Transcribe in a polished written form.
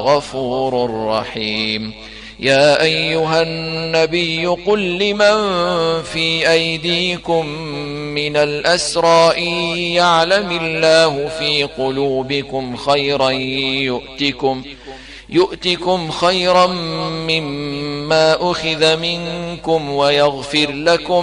غفور رحيم. يا أيها النبي قل لمن في أيديكم من الأسرى إن يعلم الله في قلوبكم خيرا يؤتكم خيرا مما أخذ منكم ويغفر لكم